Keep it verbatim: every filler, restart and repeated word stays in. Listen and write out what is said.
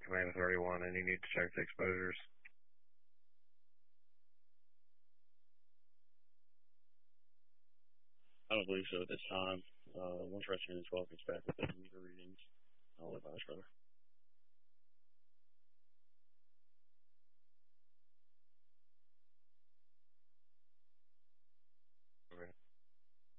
Command thirty-one, and you need to check the exposures. I don't believe so at this time. Uh, once Rescue twelve gets back with the meter readings, I'll advise further.